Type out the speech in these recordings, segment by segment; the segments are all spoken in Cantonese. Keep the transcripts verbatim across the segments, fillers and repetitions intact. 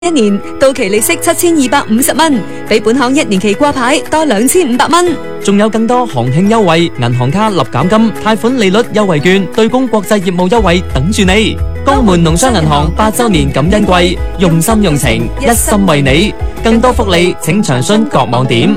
一年到期利息七千二百五十蚊，比本行一年期掛牌多兩千五百蚊。 仲有更多行慶優惠、銀行卡立減金、貸款利率優惠券、對公國際業務優惠等住你。江門農商銀行八周年感恩季，用心用情，一心為你。更多福利請詳詢各網點。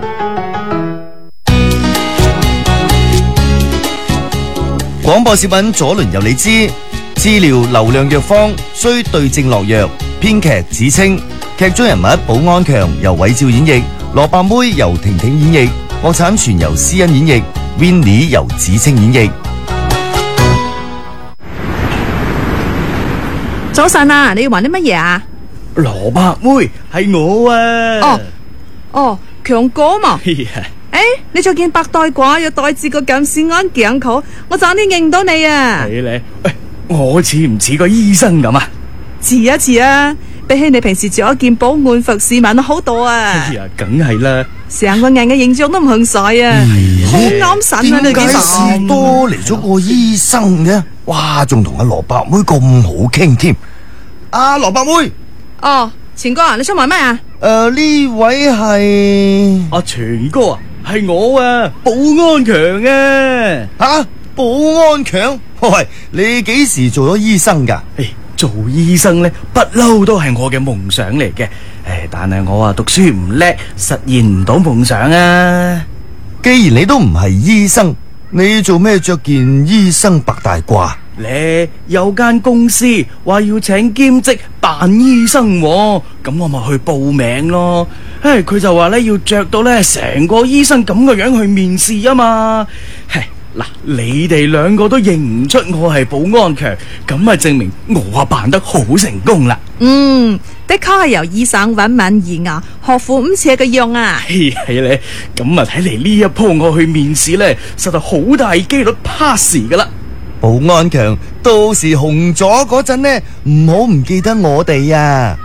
廣播小品左輪由你知，治療流量藥方需對症落藥。編劇子清，劇中人物保安強由韋照演繹，蘿蔔妹由婷婷演繹，國產全由施欣演繹 ，Winnie 由子清演繹。 早晨啊，你要玩啲乜嘢啊？ 蘿蔔妹係我啊！ 哦哦，強哥嘛？誒、欸，你着件白帶褂，又戴住個近視眼鏡口，我差啲認唔到你啊！ 係咧，喂，我似唔似個醫生咁啊？ 似啊似啊，比起你平時着一件保安服市民好多啊！ 哎呀，梗係啦， 成個人嘅形象都唔同晒啊，好啱神啊！你點解士多嚟咗個醫生嘅？哇，仲同阿蘿蔔妹咁好傾添。阿蘿蔔妹， 哦，錢哥啊，你想買咩啊？ 誒，呢位係阿全哥啊，係我啊，保安強啊！ 吓，保安強？喂，你幾時做咗醫生噶？ 誒，做醫生咧，不嬲都係我嘅夢想嚟嘅。誒，但係我啊讀書唔叻，實現唔到夢想啊。 既然你都唔係醫生，你做咩着件醫生白大褂？ 咧有間公司話要請兼職扮醫生喎，咁我咪去報名咯。唉，佢就話咧要着到咧成個醫生咁嘅樣去面試啊嘛。唉，嗱，你哋兩個都認唔出我係保安強，咁咪證明我啊扮得好成功啦。 嗯，的確係由醫生揾文而牙，學富五車嘅樣啊。 係係咧，咁啊睇嚟呢一鋪我去面試咧，實在好大機率 pass 噶啦。 保安強，到時紅咗嗰陣呢，唔好唔記得我哋啊！